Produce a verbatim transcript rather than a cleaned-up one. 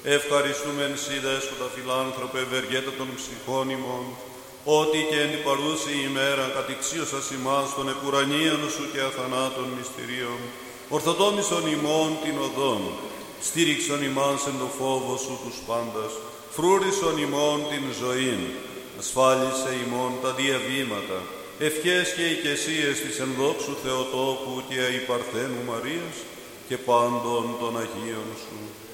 Ευχαριστούμεν σοι δέσποτα φιλάνθρωπε, ευεργέτα των ψυχών ημών, ότι και εν την παρούση ημέρα κατηξίωσας ημάς των επουρανίων σου και αθανάτων μυστηρίων, ορθοτόμησον ημών την οδόν, στήριξον ημάς εν το φόβο σου τους πάντας, φρούρισον ημών την ζωήν, ασφάλισε ημών τα διαβήματα, ευχές και οικεσίες της ενδόξου Θεοτόκου και αϊπαρθένου Μαρίας και πάντων των Αγίων σου.